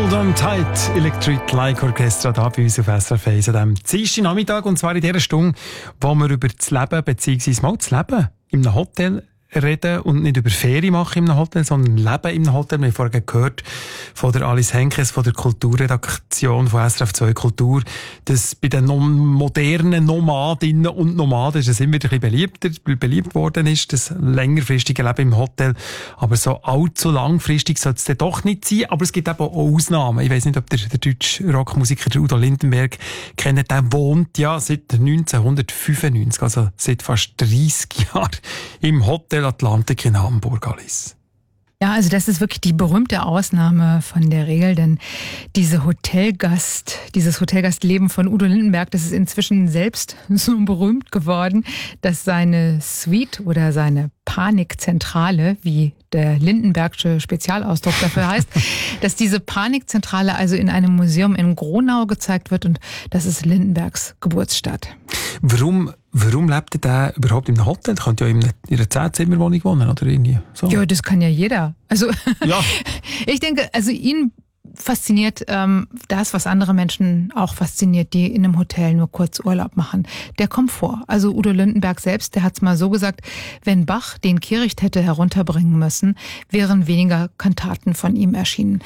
Hold on tight, Electric Light Orchestra da bei uns auf SRF 1 an diesem Dienstagnachmittag, und zwar in der Stunde, wo wir über das Leben, beziehungsweise mal das Leben in einem Hotel reden und nicht über Ferien machen in einem Hotel, sondern Leben in einem Hotel. Wir haben vorhin gehört von der Alice Henkes von der Kulturredaktion von SRF 2 Kultur, dass bei den modernen Nomadinnen und Nomaden es immer wieder ein bisschen beliebt worden ist, das längerfristige Leben im Hotel. Aber so allzu langfristig soll es dann doch nicht sein. Aber es gibt eben auch Ausnahmen. Ich weiss nicht, ob der deutsche Rockmusiker der Udo Lindenberg kennt. Der wohnt ja seit 1995, also seit fast 30 Jahren im Hotel Atlantik in Hamburg, Alice. Ja, also das ist wirklich die berühmte Ausnahme von der Regel, denn dieses Hotelgastleben von Udo Lindenberg, das ist inzwischen selbst so berühmt geworden, dass seine Suite oder seine Panikzentrale, wie der Lindenbergsche Spezialausdruck dafür heißt, dass diese Panikzentrale also in einem Museum in Gronau gezeigt wird, und das ist Lindenbergs Geburtsstadt. Warum lebt der überhaupt in einem Hotel? Der könnte ja in einer 10-Zimmer-Wohnung wohnen, oder irgendwie so. Ja, das kann ja jeder. Also, ja. Ich denke, also ihn fasziniert das, was andere Menschen auch fasziniert, die in einem Hotel nur kurz Urlaub machen. Der Komfort. Also Udo Lindenberg selbst, der hat's mal so gesagt, wenn Bach den Kehricht hätte herunterbringen müssen, wären weniger Kantaten von ihm erschienen.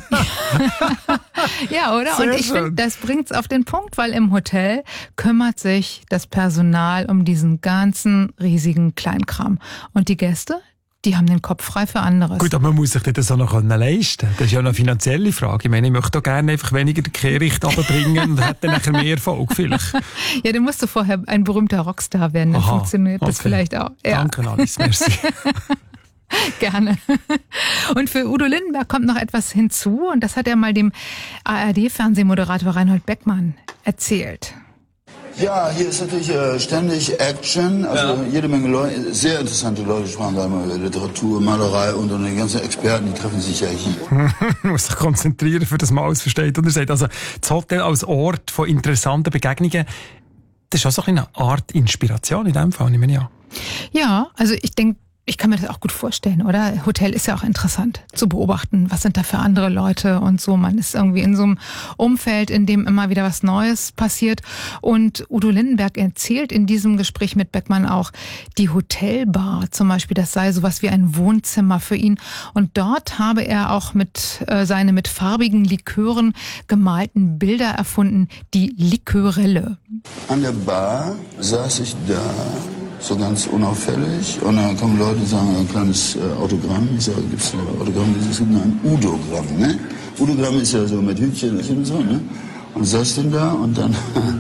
Ja, oder? Sehr und ich finde, das bringt's auf den Punkt, weil im Hotel kümmert sich das Personal um diesen ganzen riesigen Kleinkram. Und die Gäste, die haben den Kopf frei für anderes. Gut, aber man muss sich das auch noch leisten können. Das ist ja eine finanzielle Frage. Ich meine, ich möchte auch gerne einfach weniger den Kehricht runterbringen und hätte dann nachher mehr Erfolg vielleicht. Ja, dann musst du vorher ein berühmter Rockstar werden, dann funktioniert das vielleicht auch. Ja. Danke, Alice, merci. Gerne. Und für Udo Lindenberg kommt noch etwas hinzu, und das hat er mal dem ARD-Fernsehmoderator Reinhold Beckmann erzählt. Ja, hier ist natürlich ständig Action, also jede Menge Leute, sehr interessante Leute sprachen da immer über Literatur, Malerei und die ganzen Experten, die treffen sich ja hier. Man muss sich konzentrieren, für das man alles versteht. Und er sagt, also das Hotel als Ort von interessanten Begegnungen, das ist auch so eine Art Inspiration in dem Fall, nehme ich an. Ja, also ich denke, ich kann mir das auch gut vorstellen, oder? Hotel ist ja auch interessant zu beobachten. Was sind da für andere Leute und so. Man ist irgendwie in so einem Umfeld, in dem immer wieder was Neues passiert. Und Udo Lindenberg erzählt in diesem Gespräch mit Beckmann auch, die Hotelbar zum Beispiel, das sei sowas wie ein Wohnzimmer für ihn. Und dort habe er auch seine mit farbigen Likören gemalten Bilder erfunden, die Liköurelle. An der Bar saß ich da, so ganz unauffällig, und dann kommen Leute und sagen, ein kleines Autogramm. Ich sage, gibt es ein Autogramm? Es gibt ein Udogramm, ne? Udogramm ist ja so mit Hütchen und so, ne? Und saß denn da und dann,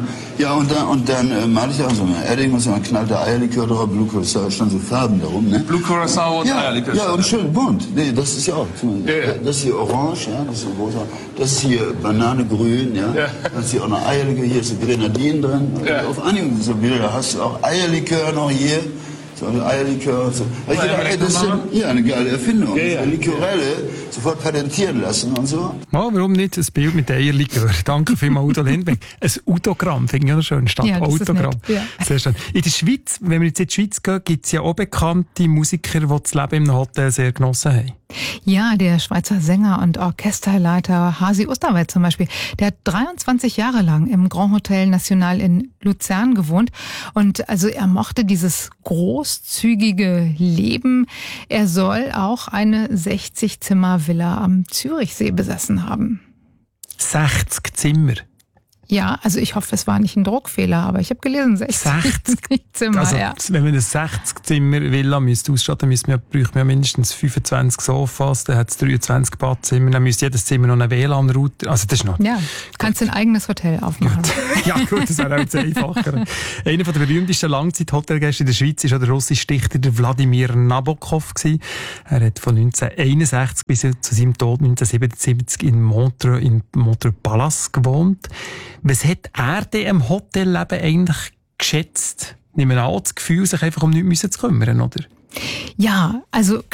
und dann male ich auch so eine Edding und so, dann knallt der Eierlikör drauf, Blue Curacao, stand so Farben darum, ne? Blue Curacao und Eierlikör. Ja, und schön bunt. Nee, das ist ja auch. Das ist hier orange, ja, das ist rosa. Das ist hier Banane-grün, ja. Dann ist hier auch noch Eierlikör, hier ist so Grenadinen drin. Ja. Auf einigen so Bilder hast du auch Eierlikör noch hier. So ein Eierlikör und so. Ich dachte, das ist ja eine geile Erfindung. Ja. Liköurelle sofort patentieren lassen und so. Oh, warum nicht ein Bild mit Eierlikör? Danke vielmals, Udo Lindenberg. Ein Udogramm, finde ich auch schön, statt Autogramm. Ja. Sehr schön. In der Schweiz, wenn wir jetzt in die Schweiz gehen, gibt es ja auch bekannte Musiker, die das Leben im Hotel sehr genossen haben. Ja, der Schweizer Sänger und Orchesterleiter Hasi Osterwald zum Beispiel, der hat 23 Jahre lang im Grand Hotel National in Luzern gewohnt, und also er mochte dieses großzügige Leben. Er soll auch eine 60-Zimmer-Villa am Zürichsee besessen haben. 60 Zimmer? Ja, also ich hoffe, es war nicht ein Druckfehler, aber ich habe gelesen, 60 Zimmer. Also, ja. Wenn man eine 60-Zimmer-Villa ausstatten müsste, bräuchte man mindestens 25 Sofas, dann hat es 23 Badzimmer, dann müsste jedes Zimmer noch einen WLAN-Router. Also das ist noch... Ja, kannst du ein eigenes Hotel aufmachen. Ja gut, das wäre auch jetzt einfacher. Einer der berühmtesten Langzeit-Hotelgäste in der Schweiz war der russische Dichter der Wladimir Nabokov. Er hat von 1961 bis zu seinem Tod 1977 in Montreux Palace gewohnt. Was hat er denn am Hotelleben eigentlich geschätzt? Nehmen wir an, das Gefühl, sich einfach um nichts zu kümmern, oder? Ja, also klar.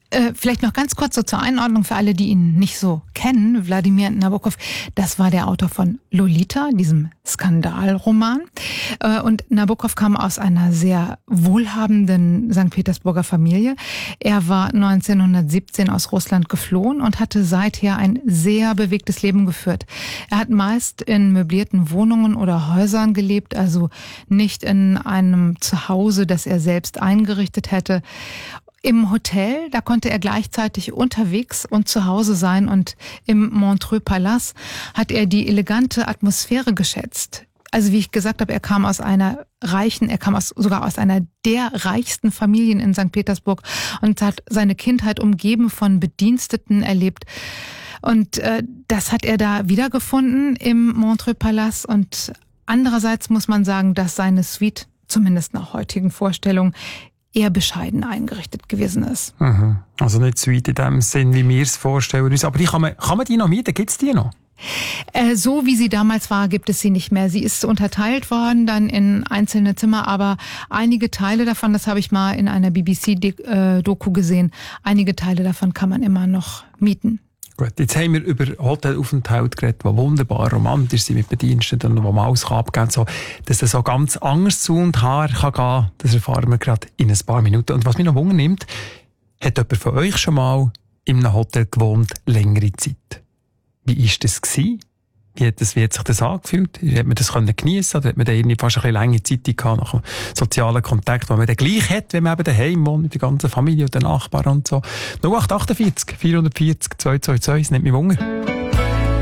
Vielleicht noch ganz kurz so zur Einordnung für alle, die ihn nicht so kennen. Wladimir Nabokov, das war der Autor von Lolita, diesem Skandalroman. Und Nabokov kam aus einer sehr wohlhabenden St. Petersburger Familie. Er war 1917 aus Russland geflohen und hatte seither ein sehr bewegtes Leben geführt. Er hat meist in möblierten Wohnungen oder Häusern gelebt, also nicht in einem Zuhause, das er selbst eingerichtet hätte. Im Hotel, da konnte er gleichzeitig unterwegs und zu Hause sein, und im Montreux Palace hat er die elegante Atmosphäre geschätzt. Also wie ich gesagt habe, er kam aus einer sogar aus einer der reichsten Familien in St. Petersburg und hat seine Kindheit umgeben von Bediensteten erlebt. Und das hat er da wiedergefunden im Montreux Palace. Und andererseits muss man sagen, dass seine Suite, zumindest nach heutigen Vorstellungen, eher bescheiden eingerichtet gewesen ist. Also nicht Suite in dem Sinn, wie wir es vorstellen uns. Aber kann man die noch mieten? Gibt es die noch? So wie sie damals war, gibt es sie nicht mehr. Sie ist unterteilt worden dann in einzelne Zimmer, aber einige Teile davon, das habe ich mal in einer BBC-Doku gesehen, einige Teile davon kann man immer noch mieten. Gut, jetzt haben wir über Hotelaufenthalte geredet, die wunderbar romantisch sind mit Bediensteten und wo man alles abgeben kann. So, dass das so ganz anders zu und her kann gehen, das erfahren wir gerade in ein paar Minuten. Und was mich noch Wunder nimmt, hat jemand von euch schon mal in einem Hotel gewohnt, längere Zeit? Wie war das gewesen? Wie hat sich das angefühlt? Hat man das geniessen oder hat man da irgendwie fast ein bisschen lange Zeit gehabt nach dem sozialen Kontakt, den man dann gleich hat, wenn man eben daheim wohnt mit der ganzen Familie und den Nachbarn und so? 0848 440 222, das nimmt mich Wunder.